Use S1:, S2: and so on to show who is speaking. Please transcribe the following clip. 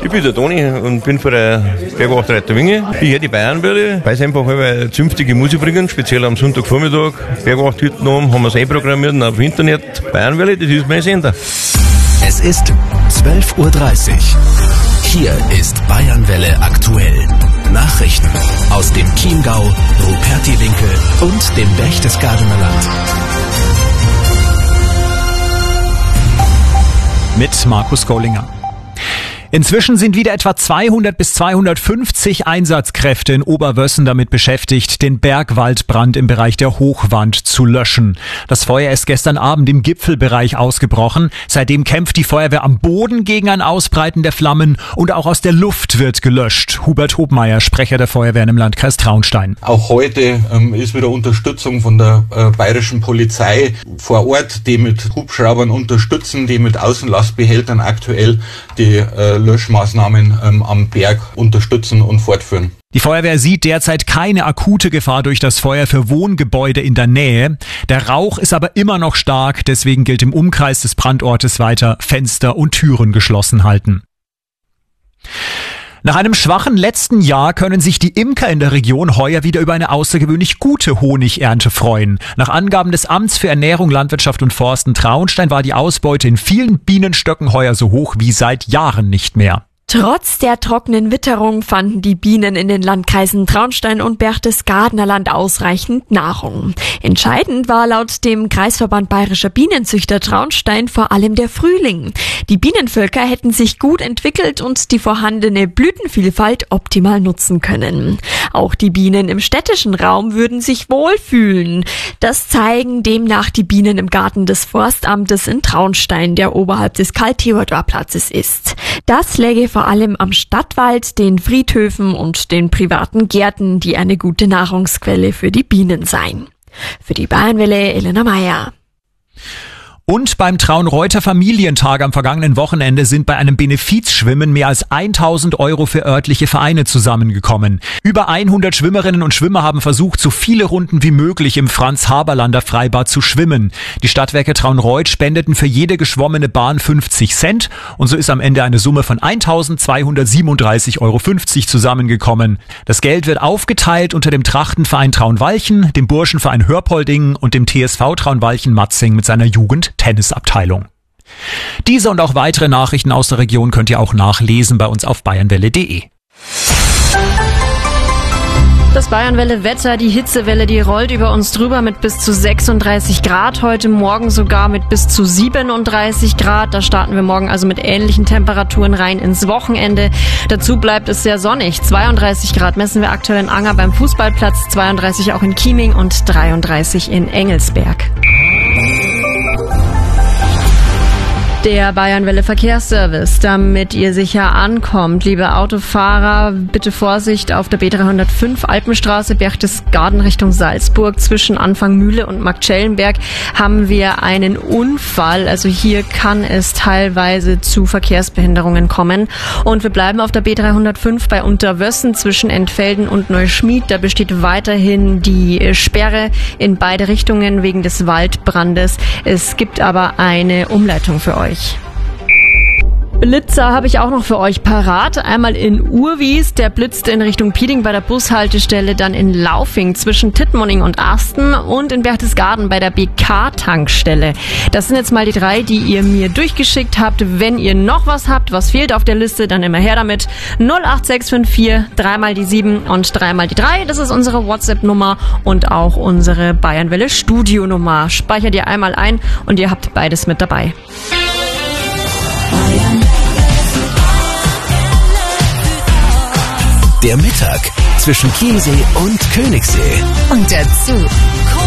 S1: Ich bin der Toni und bin für der Bergwachterreiter Winge. Ich höre die Bayernwelle, weil sie einfach zünftige Musik bringen, speziell am Sonntagvormittag. Bergwachthütten haben wir es einprogrammiert auf Internet. Bayernwelle, das ist mein Sender.
S2: Es ist 12:30 Uhr. Hier ist Bayernwelle aktuell. Nachrichten aus dem Chiemgau, Rupertiwinkel und dem Berchtesgadener Land.
S3: Mit Markus Gollinger. Inzwischen sind wieder etwa 200 bis 250 Einsatzkräfte in Oberwössen damit beschäftigt, den Bergwaldbrand im Bereich der Hochwand zu löschen. Das Feuer ist gestern Abend im Gipfelbereich ausgebrochen. Seitdem kämpft die Feuerwehr am Boden gegen ein Ausbreiten der Flammen und auch aus der Luft wird gelöscht. Hubert Hobmeier, Sprecher der Feuerwehren im Landkreis Traunstein.
S4: Auch heute ist wieder Unterstützung von der bayerischen Polizei vor Ort, die mit Hubschraubern unterstützen, die mit Außenlastbehältern aktuell die Löschmaßnahmen am Berg unterstützen und fortführen.
S3: Die Feuerwehr sieht derzeit keine akute Gefahr durch das Feuer für Wohngebäude in der Nähe. Der Rauch ist aber immer noch stark, deswegen gilt im Umkreis des Brandortes weiter Fenster und Türen geschlossen halten. Nach einem schwachen letzten Jahr können sich die Imker in der Region heuer wieder über eine außergewöhnlich gute Honigernte freuen. Nach Angaben des Amts für Ernährung, Landwirtschaft und Forsten Traunstein war die Ausbeute in vielen Bienenstöcken heuer so hoch wie seit Jahren nicht mehr.
S5: Trotz der trockenen Witterung fanden die Bienen in den Landkreisen Traunstein und Berchtesgadener Land ausreichend Nahrung. Entscheidend war laut dem Kreisverband Bayerischer Bienenzüchter Traunstein vor allem der Frühling. Die Bienenvölker hätten sich gut entwickelt und die vorhandene Blütenvielfalt optimal nutzen können. Auch die Bienen im städtischen Raum würden sich wohlfühlen. Das zeigen demnach die Bienen im Garten des Forstamtes in Traunstein, der oberhalb des Karl-Theodor-Platzes ist. Das läge vor allem am Stadtwald, den Friedhöfen und den privaten Gärten, die eine gute Nahrungsquelle für die Bienen seien. Für die Bayernwelle Elena Meyer.
S3: Und beim Traunreuter Familientag am vergangenen Wochenende sind bei einem Benefizschwimmen mehr als 1.000 Euro für örtliche Vereine zusammengekommen. Über 100 Schwimmerinnen und Schwimmer haben versucht, so viele Runden wie möglich im Franz-Haberlander Freibad zu schwimmen. Die Stadtwerke Traunreut spendeten für jede geschwommene Bahn 50 Cent und so ist am Ende eine Summe von 1.237,50 Euro zusammengekommen. Das Geld wird aufgeteilt unter dem Trachtenverein Traunwalchen, dem Burschenverein Hörpolding und dem TSV Traunwalchen-Matzing mit seiner Jugend-Tennisabteilung. Diese und auch weitere Nachrichten aus der Region könnt ihr auch nachlesen bei uns auf bayernwelle.de.
S6: Das Bayernwelle-Wetter, die Hitzewelle, die rollt über uns drüber mit bis zu 36 Grad. Heute Morgen sogar mit bis zu 37 Grad. Da starten wir morgen also mit ähnlichen Temperaturen rein ins Wochenende. Dazu bleibt es sehr sonnig. 32 Grad messen wir aktuell in Anger beim Fußballplatz, 32 auch in Chieming und 33 in Engelsberg. Der Bayernwelle Verkehrsservice, damit ihr sicher ankommt. Liebe Autofahrer, bitte Vorsicht auf der B305 Alpenstraße, Berchtesgaden Richtung Salzburg. Zwischen Anfangmühle und Marktschellenberg haben wir einen Unfall. Also hier kann es teilweise zu Verkehrsbehinderungen kommen. Und wir bleiben auf der B305 bei Unterwössen zwischen Entfelden und Neuschmied. Da besteht weiterhin die Sperre in beide Richtungen wegen des Waldbrandes. Es gibt aber eine Umleitung für euch. Blitzer habe ich auch noch für euch parat. Einmal in Urwies, der blitzte in Richtung Pieding bei der Bushaltestelle, dann in Laufing zwischen Tittmoning und Asten und in Berchtesgaden bei der BK-Tankstelle. Das sind jetzt mal die 3, die ihr mir durchgeschickt habt. Wenn ihr noch was habt, was fehlt auf der Liste, dann immer her damit. 08654, 3 mal die 7 und 3 mal die 3. Das ist unsere WhatsApp-Nummer und auch unsere Bayernwelle-Studio-Nummer. Speichert ihr einmal ein und ihr habt beides mit dabei.
S2: Der Mittag zwischen Chiemsee und Königssee.
S7: Und dazu